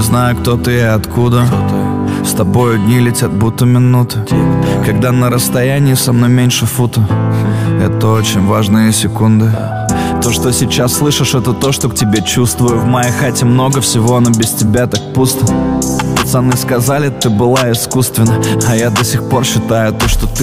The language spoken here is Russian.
знаю, кто ты и откуда. С тобою дни летят, будто минуты. Когда на расстоянии со мной меньше фута. Это очень важные секунды. То, что сейчас слышишь, это то, что к тебе чувствую. В моей хате много всего, но без тебя так пусто. Пацаны сказали, ты была искусственна, а я до сих пор считаю то, что ты